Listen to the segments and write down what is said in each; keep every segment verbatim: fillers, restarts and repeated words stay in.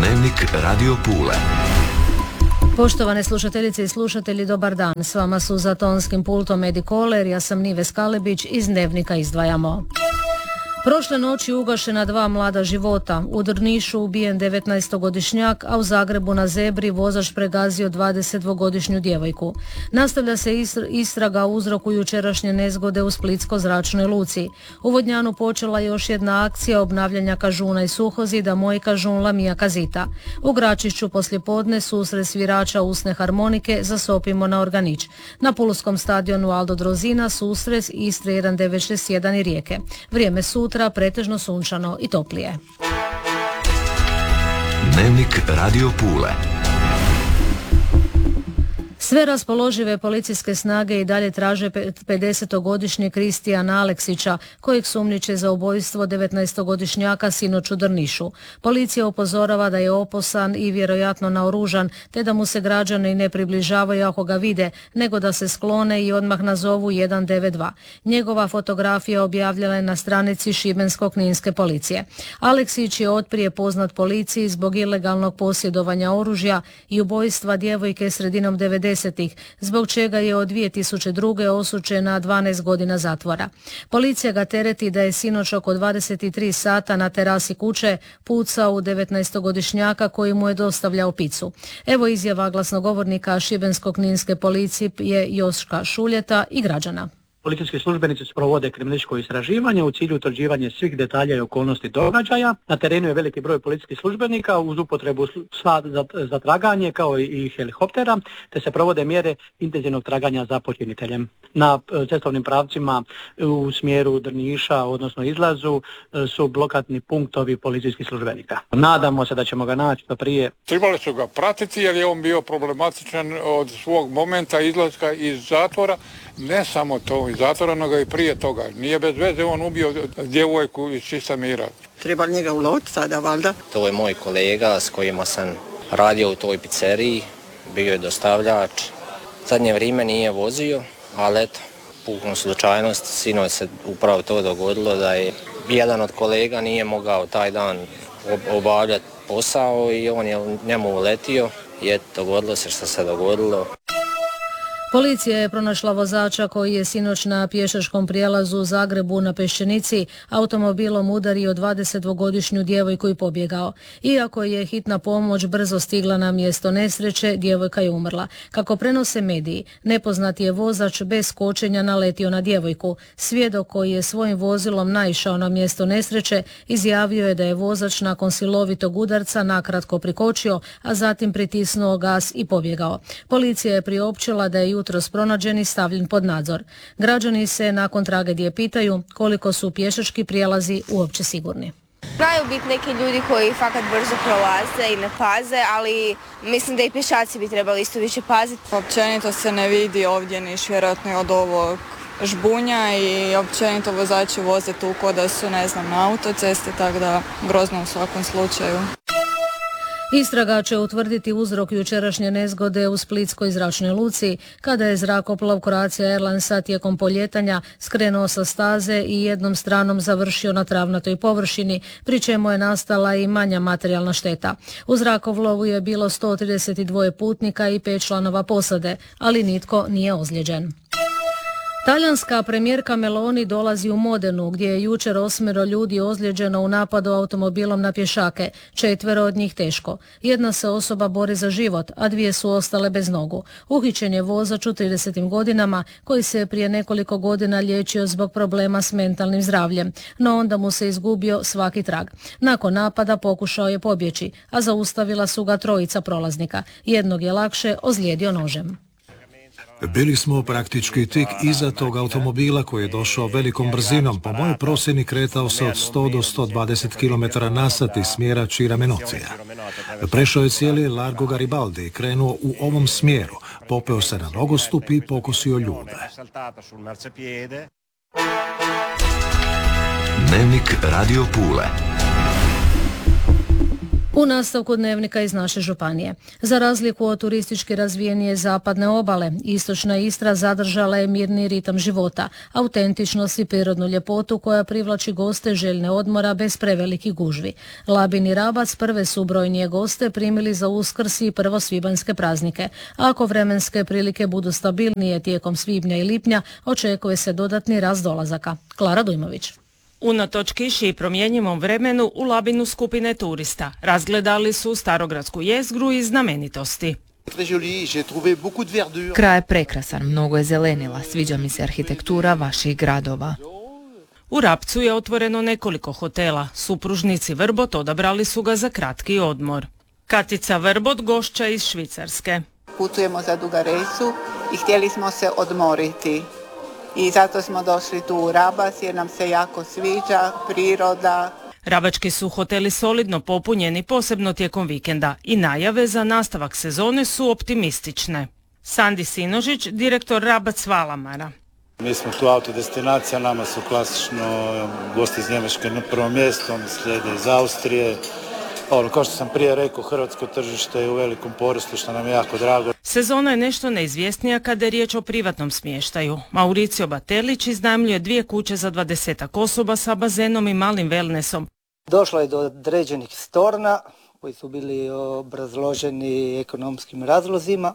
Dnevnik Radio Pule. Poštovane slušateljice i slušatelji, dobar dan. S vama su za tonskim pultom Edi Koler, ja sam Nives Kalebić, iz Dnevnika izdvajamo. Prošle noći ugašena dva mlada života. U Drnišu ubijen devetnaestogodišnjak, a u Zagrebu na Zebri vozač pregazio dvadesetdvogodišnju djevojku. Nastavlja se istraga o uzroku jučerašnje nezgode u Splitsko-zračnoj luci. U Vodnjanu počela je još jedna akcija obnavljanja kažuna i suhozida Moj kažun Lamija Kazita. U Gračišću poslijepodne susret svirača usne harmonike Zasopimo na organić. Na Pulskom stadionu Aldo Drozina susret Istre jedan devet šest jedan i Rijeke. Vrijeme sutra pretežno sunčano i toplije. Dnevnik Radio Pule. Sve raspoložive policijske snage i dalje traže pedesetogodišnjeg Kristijana Aleksića, kojeg sumnjiče za ubojstvo devetnaestogodišnjaka sinoć u Drnišu. Policija upozorava da je oposan i vjerojatno naoružan, te da mu se građani ne približavaju ako ga vide, nego da se sklone i odmah nazovu jedan devet dva. Njegova fotografija objavljena je na stranici Šibensko-kninske policije. Aleksić je otprije poznat policiji zbog ilegalnog posjedovanja oružja i ubojstva djevojke sredinom devedesetih, zbog čega je od dvije tisuće druge osuđen na dvanaest godina zatvora. Policija ga tereti da je sinoć oko dvadeset tri sata na terasi kuće pucao u devetnaestogodišnjaka koji mu je dostavljao picu. Evo izjava glasnogovornika Šibensko-kninske policije je Joška Šuljeta i građana. Policijski službenici provode kriminalističko istraživanje u cilju utvrđivanja svih detalja i okolnosti događaja. Na terenu je veliki broj policijskih službenika uz upotrebu psa za, za traganje kao i helikoptera, te se provode mjere intenzivnog traganja za počiniteljem. Na cestovnim pravcima u smjeru Drniša, odnosno izlazu, su blokadni punktovi policijskih službenika. Nadamo se da ćemo ga naći što prije. Trebali su ga pratiti jer je on bio problematičan od svog momenta izlaska iz zatvora. Ne samo to iz zatvora, nego i prije toga. Nije bez veze on ubio djevojku iz čista mira. Treba njega uloviti sada, valjda? To je moj kolega s kojima sam radio u toj pizzeriji, bio je dostavljač. Zadnje vrijeme nije vozio, ali eto, pukom slučajnost, sinoć se upravo to dogodilo da je jedan od kolega nije mogao taj dan obavljati posao i on je njemu uletio i eto, dogodilo se što se dogodilo. Policija je pronašla vozača koji je sinoć na pješačkom prijelazu u Zagrebu na Pešćenici automobilom udario dvadesetdvogodišnju djevojku i pobjegao. Iako je hitna pomoć brzo stigla na mjesto nesreće, djevojka je umrla. Kako prenose mediji, nepoznati je vozač bez kočenja naletio na djevojku. Svjedok koji je svojim vozilom naišao na mjesto nesreće izjavio je da je vozač nakon silovitog udarca nakratko prikočio, a zatim pritisnuo gas i pobjegao. Policija je priopćila da je jutros pronađen i stavljen pod nadzor. Građani se nakon tragedije pitaju koliko su pješački prijelazi uopće sigurni. Znaju biti neki ljudi koji fakat brzo prolaze i ne paze, ali mislim da i pješaci bi trebali isto više paziti. Općenito se ne vidi ovdje niš vjerojatno od ovog žbunja i općenito vozači voze tu ko da su, ne znam, na autocesti, tako da grozno u svakom slučaju. Istraga će utvrditi uzrok jučerašnje nezgode u Splitskoj zračnoj luci, kada je zrakoplov Croatia Airlinesa tijekom poljetanja skrenuo sa staze i jednom stranom završio na travnatoj površini, pri čemu je nastala i manja materijalna šteta. U zrakoplovu je bilo sto trideset dva putnika i pet članova posade, ali nitko nije ozlijeđen. Talijanska premijerka Meloni dolazi u Modenu, gdje je jučer osmero ljudi ozlijeđeno u napadu automobilom na pješake, četvero od njih teško. Jedna se osoba bori za život, a dvije su ostale bez nogu. Uhićen je vozač u tridesetim godinama, koji se prije nekoliko godina liječio zbog problema s mentalnim zdravljem, no onda mu se izgubio svaki trag. Nakon napada pokušao je pobjeći, a zaustavila su ga trojica prolaznika. Jednog je lakše ozlijedio nožem. Bili smo praktički tik iza tog automobila koji je došao velikom brzinom. Po mojoj procjeni kretao se od sto do sto dvadeset kilometara na sat iz smjera Čiramenozija. Prešao je cijeli Largo Garibaldi i krenuo u ovom smjeru. Popeo se na nogostup i pokosio ljude. Dnevnik Radio Pule. U nastavku dnevnika iz naše županije. Za razliku od turistički razvijenije zapadne obale, istočna Istra zadržala je mirni ritam života, autentičnost i prirodnu ljepotu koja privlači goste željne odmora bez prevelikih gužvi. Labin i Rabac prve su brojnije goste primili za Uskrs i prvosvibanjske praznike. Ako vremenske prilike budu stabilnije tijekom svibnja i lipnja, očekuje se dodatni rast dolazaka. Klara Dujmović. Unatoč kiši i promjenjivom vremenu u Labinu skupine turista razgledali su starogradsku jezgru i znamenitosti. Kraj je prekrasan, mnogo je zelenila, sviđa mi se arhitektura vaših gradova. U Rapcu je otvoreno nekoliko hotela, supružnici Vrbot odabrali su ga za kratki odmor. Katica Vrbot gošća iz Švicarske. Putujemo za Dugaresu i htjeli smo se odmoriti. I zato smo došli tu u Rabac jer nam se jako sviđa priroda. Rabački su hoteli solidno popunjeni posebno tijekom vikenda i najave za nastavak sezone su optimistične. Sandi Sinožić, direktor Rabac Valamara. Mi smo tu autodestinacija, nama su klasično gosti iz Njemačke na prvom mjestu, onda slijede iz Austrije. Ono, kao što sam prije rekao, hrvatsko tržište je u velikom porastu, što nam je jako drago. Sezona je nešto neizvjesnija kada je riječ o privatnom smještaju. Mauricio Batelić iznajmljuje dvije kuće za dvadesetak osoba sa bazenom i malim wellnessom. Došlo je do određenih storna koji su bili obrazloženi ekonomskim razlozima.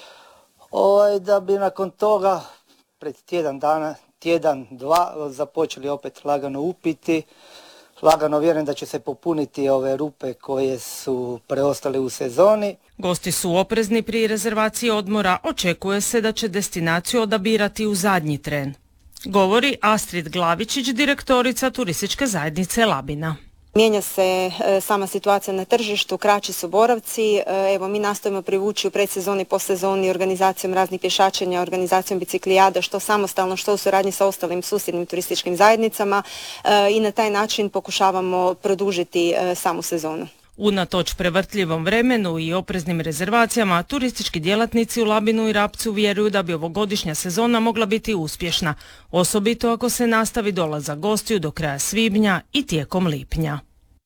O, da bi nakon toga pred tjedan dana, tjedan, dva započeli opet lagano upiti. Lagano vjerujem da će se popuniti ove rupe koje su preostale u sezoni. Gosti su oprezni pri rezervaciji odmora, očekuje se da će destinaciju odabirati u zadnji tren. Govori Astrid Glavičić, direktorica turističke zajednice Labina. Mijenja se e, sama situacija na tržištu, kraći su boravci, e, evo mi nastojimo privući u predsezoni i postsezoni organizacijom raznih pješačenja, organizacijom biciklijada, što samostalno, što u suradnji sa ostalim susjednim turističkim zajednicama e, i na taj način pokušavamo produžiti e, samu sezonu. Unatoč prevrtljivom vremenu i opreznim rezervacijama, turistički djelatnici u Labinu i Rapcu vjeruju da bi ovogodišnja sezona mogla biti uspješna, osobito ako se nastavi dolazak gostiju do kraja svibnja i tijekom lipnja.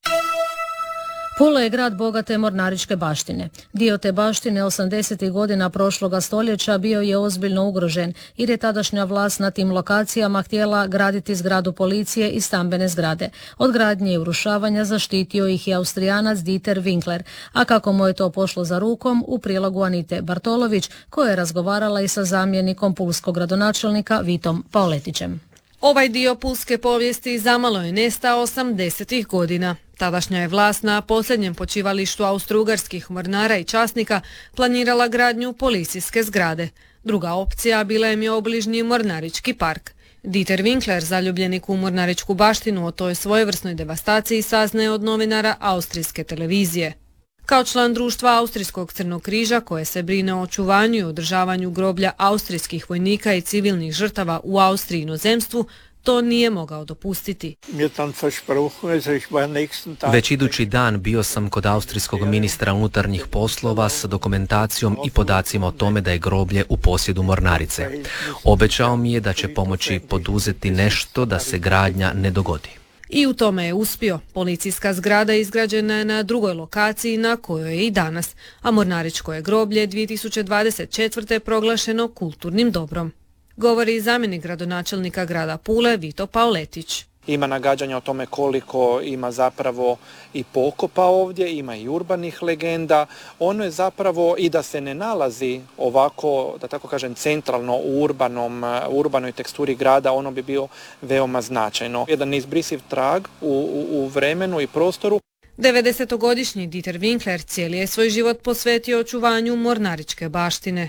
Pula je grad bogate mornaričke baštine. Dio te baštine osamdesetih godina prošloga stoljeća bio je ozbiljno ugrožen jer je tadašnja vlast na tim lokacijama htjela graditi zgradu policije i stambene zgrade. Od gradnje i urušavanja zaštitio ih i Austrijanac Dieter Winkler, a kako mu je to pošlo za rukom, u prilogu Anite Bartolović, koja je razgovarala i sa zamjenikom pulskog gradonačelnika Vitom Paoletićem. Ovaj dio pulske povijesti zamalo je nestao osamdesetih godina. Tadašnja je vlast na posljednjem počivalištu austrougarskih mornara i časnika planirala gradnju policijske zgrade. Druga opcija bila im je obližnji mornarički park. Dieter Winkler, zaljubljenik u mornaričku baštinu, o toj svojevrsnoj devastaciji saznaje od novinara austrijske televizije. Kao član društva Austrijskog crnog križa, koje se brine o očuvanju i održavanju groblja austrijskih vojnika i civilnih žrtava u Austriji i inozemstvu, to nije mogao dopustiti. Već idući dan bio sam kod austrijskog ministra unutarnjih poslova s dokumentacijom i podacima o tome da je groblje u posjedu mornarice. Obećao mi je da će pomoći poduzeti nešto da se gradnja ne dogodi. I u tome je uspio. Policijska zgrada izgrađena je na drugoj lokaciji na kojoj je i danas, a mornaričko je groblje dvije tisuće dvadeset četvrte proglašeno kulturnim dobrom. Govori zamjenik gradonačelnika grada Pule Vito Paoletić. Ima nagađanja o tome koliko ima zapravo i pokopa ovdje, ima i urbanih legenda. Ono je zapravo i da se ne nalazi ovako, da tako kažem, centralno u urbanom, urbanoj teksturi grada, ono bi bio veoma značajno. Jedan neizbrisiv trag u, u, u vremenu i prostoru. devedesetogodišnji Dieter Winkler cijeli je svoj život posvetio očuvanju mornaričke baštine.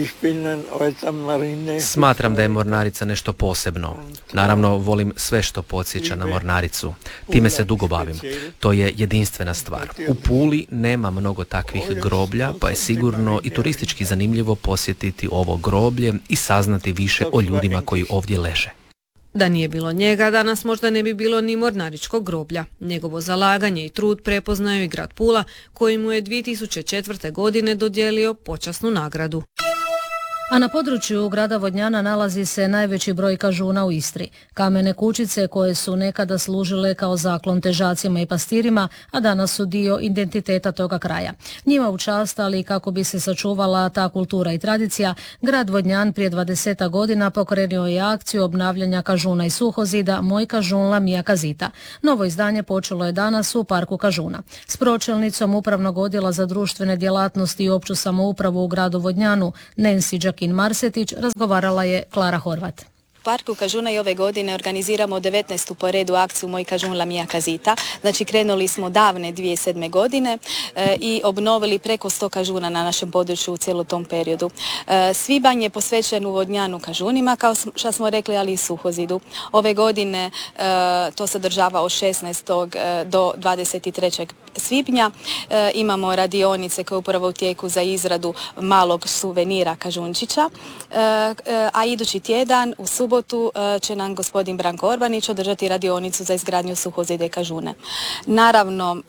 Smatram da je mornarica nešto posebno. Naravno, volim sve što podsjeća na mornaricu. Time se dugo bavim. To je jedinstvena stvar. U Puli nema mnogo takvih groblja, pa je sigurno i turistički zanimljivo posjetiti ovo groblje i saznati više o ljudima koji ovdje leže. Da nije bilo njega, danas možda ne bi bilo ni mornaričkog groblja. Njegovo zalaganje i trud prepoznaju i grad Pula, koji mu je dvije tisuće četvrte godine dodijelio počasnu nagradu. A na području grada Vodnjana nalazi se najveći broj kažuna u Istri. Kamene kućice koje su nekada služile kao zaklon težacima i pastirima, a danas su dio identiteta toga kraja. Njima u čast, ali kako bi se sačuvala ta kultura i tradicija, grad Vodnjan prije dvadeset godina pokrenuo je akciju obnavljanja kažuna i suhozida Moj kažunla Mija Kazita. Novo izdanje počelo je danas u parku kažuna. S pročelnicom Upravnog odjela za društvene djelatnosti i opću samoupravu u gradu Vodnjanu, Nancy Đakin Marsetić, razgovarala je Klara Horvat. U parku kažuna i ove godine organiziramo devetnaestu po redu akciju Moj kažunla Mija Kazita. Znači krenuli smo davne dvije tisuće sedme godine e, i obnovili preko sto kažuna na našem području u cijelom tom periodu. E, svibanj je posvećen u Vodnjanu kažunima, kao što smo rekli, ali i suhozidu. Ove godine e, to se održava od šesnaestog do dvadeset trećeg svibnja. E, imamo radionice koje upravo u tijeku za izradu malog suvenira kažunčića, e, e, a idući tjedan u subotu će nam gospodin Branko Orbanić održati radionicu za izgradnju suhozide kažune. Naravno,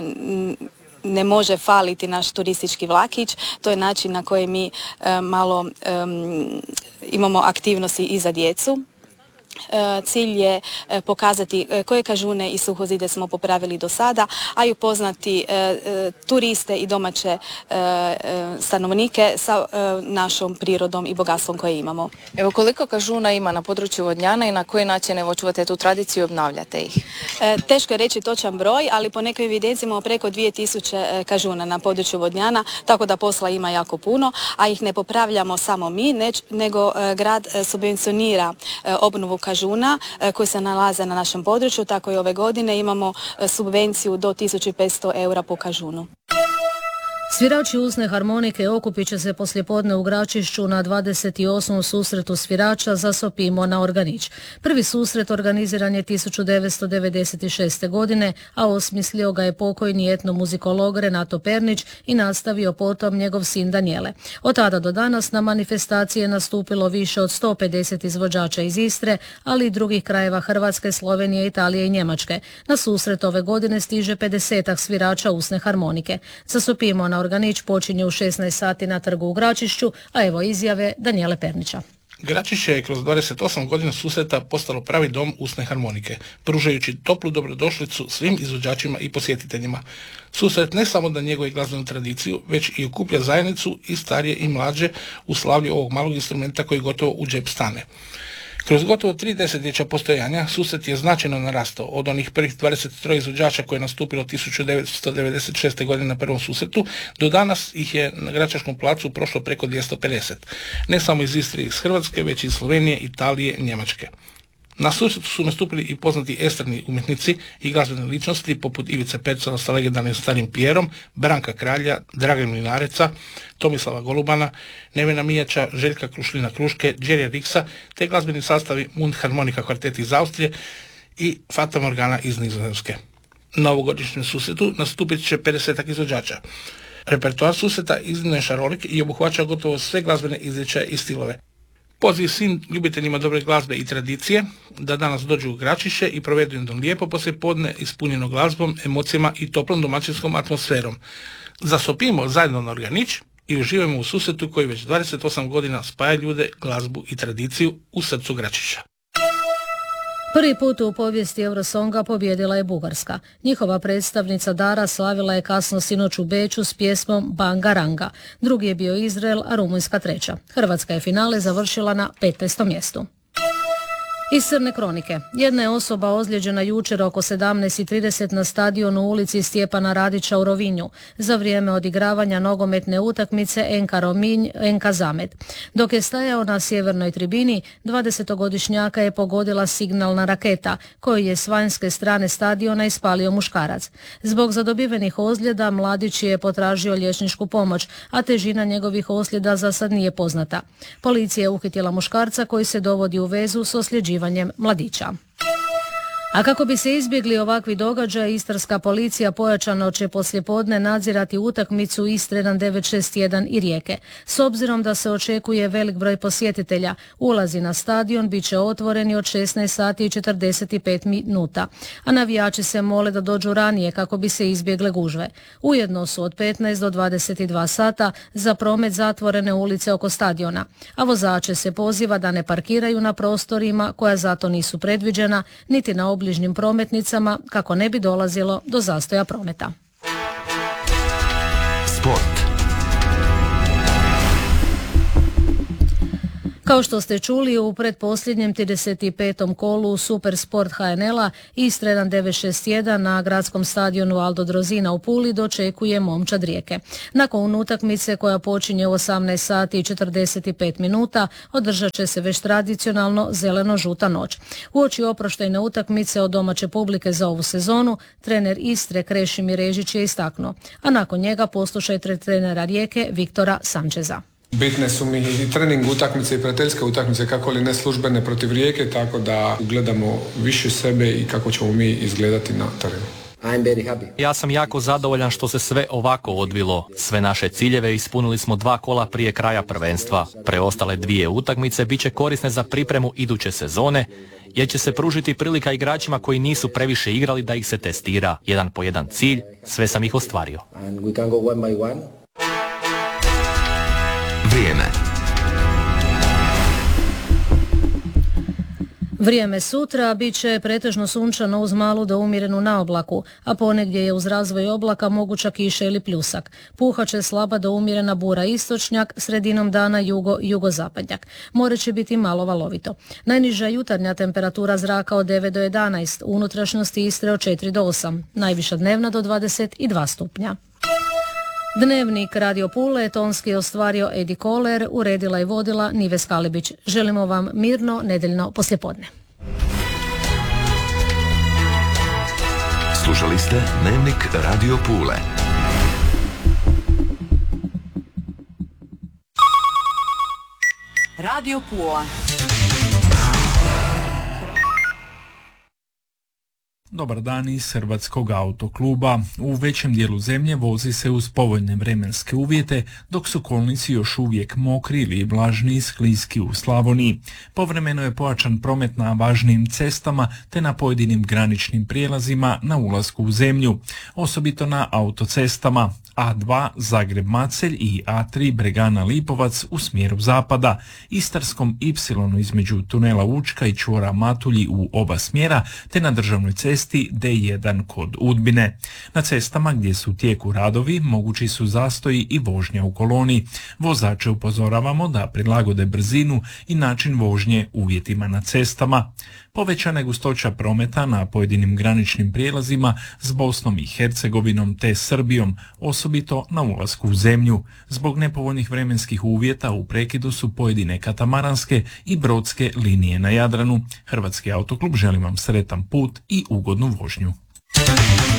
ne može faliti naš turistički vlakić, to je način na koji mi malo imamo aktivnosti i za djecu. Cilj je pokazati koje kažune i suhozide smo popravili do sada, a i upoznati turiste i domaće stanovnike sa našom prirodom i bogatstvom koje imamo. Evo, koliko kažuna ima na području Vodnjana i na koji način evo čuvate tu tradiciju i obnavljate ih? Teško je reći točan broj, ali po nekoj evidenciji imamo preko dvije tisuće kažuna na području Vodnjana, tako da posla ima jako puno, a ih ne popravljamo samo mi, nego grad subvencionira obnovu kažuna koji se nalaze na našem području, tako i ove godine imamo subvenciju do tisuću petsto eura po kažunu. Svirači usne harmonike okupit će se poslijepodne u Gračišću na dvadeset osmom susretu svirača za Sopimo na Organić. Prvi susret organiziran je tisuću devetsto devedeset šeste. godine, a osmislio ga je pokojni etnomuzikolog Renato Pernić i nastavio potom njegov sin Danijele. Od tada do danas na manifestaciji je nastupilo više od sto pedeset izvođača iz Istre, ali i drugih krajeva Hrvatske, Slovenije, Italije i Njemačke. Na susret ove godine stiže pedesetak svirača usne harmonike. Za Sopimo na Organić počinje u šesnaest sati na trgu u Gračišću, a evo izjave Danijele Pernića. Gračišće je kroz dvadeset osam godina susreta postalo pravi dom usne harmonike, pružajući toplu dobrodošlicu svim izvođačima i posjetiteljima. Susret ne samo da njeguje glazbenu tradiciju, već i okuplja zajednicu i starije i mlađe u slavlju ovog malog instrumenta koji gotovo u džep stane. Kroz gotovo tri desetljeća postojanja susret je značajno narastao. Od onih prvih dvadeset tri izvođača koje je nastupilo tisuću devetsto devedeset šeste. godine na prvom susretu, do danas ih je na Gračaškom placu prošlo preko dvjesto pedeset. Ne samo iz Istre i iz Hrvatske, već i iz Slovenije, Italije, Njemačke. Na susretu su nastupili i poznati estradni umjetnici i glazbene ličnosti poput Ivice Pecala sa legendarnim Starim Pijerom, Branka Kralja, Dragana Mlinareca, Tomislava Golubana, Nevena Mijača, Željka Krušlina Kruške, Jerrya Rixa, te glazbeni sastavi Mundharmonika kvartet iz Austrije i Fata Morgana iz Nizozemske. Na ovogodišnjem susretu nastupit će pedesetak izvođača. Repertoar susreta iznimno je šarolik i obuhvaća gotovo sve glazbene izričaje i stilove. Poziv svim ljubiteljima dobre glazbe i tradicije da danas dođu u Gračišće i provedu jedno lijepo poslijepodne ispunjeno glazbom, emocijama i toplom domaćinskom atmosferom. Zasopimo zajedno na Organić i uživamo u susretu koji već dvadeset osam godina spaja ljude, glazbu i tradiciju u srcu Gračišća. Prvi put u povijesti Eurosonga pobjedila je Bugarska. Njihova predstavnica Dara slavila je kasno sinoć u Beču s pjesmom Banga Ranga. Drugi je bio Izrael, a Rumunjska treća. Hrvatska je finale završila na petnaestom mjestu. Iz Crne kronike. Jedna je osoba ozlijeđena jučer oko sedamnaest i trideset na stadionu u ulici Stjepana Radića u Rovinju za vrijeme odigravanja nogometne utakmice Enka Rominj, Enka Zamet. Dok je stajao na sjevernoj tribini, dvadesetogodišnjaka je pogodila signalna raketa koju je s vanjske strane stadiona ispalio muškarac. Zbog zadobivenih ozljeda mladić je potražio liječničku pomoć, a težina njegovih ozljeda za sad nije poznata. Policija je uhitila muškarca koji se dovodi u vezu s osljeđivanjem mladića. A kako bi se izbjegli ovakvi događaji, istarska policija pojačano će poslijepodne nadzirati utakmicu Istre jedan devet šest jedan i Rijeke. S obzirom da se očekuje velik broj posjetitelja, ulazi na stadion bit će otvoreni od šesnaest sati i četrdeset pet minuta, a navijači se mole da dođu ranije kako bi se izbjegle gužve. Ujedno su od petnaest do dvadeset dva sata za promet zatvorene ulice oko stadiona, a vozače se poziva da ne parkiraju na prostorima koja zato nisu predviđena, niti na obližnjim prometnicama kako ne bi dolazilo do zastoja prometa. Sport. Kao što ste čuli, u pretposljednjem trideset petom kolu Super Sport H N L-a Istra jedan devet šest jedan na gradskom stadionu Aldo Drozina u Puli dočekuje Momčad Rijeke. Nakon utakmice koja počinje u osamnaest sati i četrdeset pet minuta održat će se već tradicionalno zeleno-žuta noć. Uoči oproštajne utakmice od domaće publike za ovu sezonu, trener Istre Krešimir Režić je istaknuo, a nakon njega poslušajte trenera Rijeke Viktora Sančeza. Bitne su mi i trening utakmice i prijateljske utakmice, kako li ne službene protiv Rijeke, tako da gledamo više sebe i kako ćemo mi izgledati na terenu. Ja sam jako zadovoljan što se sve ovako odvilo. Sve naše ciljeve ispunili smo dva kola prije kraja prvenstva. Preostale dvije utakmice bit će korisne za pripremu iduće sezone, jer će se pružiti prilika igračima koji nisu previše igrali da ih se testira. Jedan po jedan cilj, sve sam ih ostvario. Vrijeme. Vrijeme sutra bit će pretežno sunčano uz malu do umjerenu naoblaku, a ponegdje je uz razvoj oblaka moguća kiša ili pljusak. Puhaće slaba do umjerena bura istočnjak, sredinom dana jugo jugozapadnjak. More će biti malo valovito. Najniža jutarnja temperatura zraka od devet do jedanaest, u unutrašnjosti Istre od četiri do osam, najviša dnevna do dvadeset dva stupnja. Dnevnik Radio Pule tonski je ostvario Edi Koler, uredila i vodila Nives Kalibić. Želimo vam mirno nedeljno poslijepodne. Slušali ste Dnevnik Radio Pule. Radio Pula. Dobar dan iz Hrvatskog autokluba. U većem dijelu zemlje vozi se uz povoljne vremenske uvjete, dok su kolnici još uvijek mokri ili vlažni i skliski u Slavoniji. Povremeno je pojačan promet na važnijim cestama te na pojedinim graničnim prijelazima na ulasku u zemlju, osobito na autocestama A dva Zagreb-Macelj i A tri Bregana-Lipovac u smjeru zapada, Istarskom Y između tunela Učka i čvora Matulji u oba smjera, te na državnoj cesti D jedan kod Udbine. Na cestama gdje su u tijeku radovi mogući su zastoji i vožnja u koloni. Vozače upozoravamo da prilagode brzinu i način vožnje uvjetima na cestama. Povećana je gustoća prometa na pojedinim graničnim prijelazima s Bosnom i Hercegovinom te Srbijom, osobito na ulasku u zemlju. Zbog nepovoljnih vremenskih uvjeta u prekidu su pojedine katamaranske i brodske linije na Jadranu. Hrvatski autoklub želi vam sretan put i ugodnu vožnju.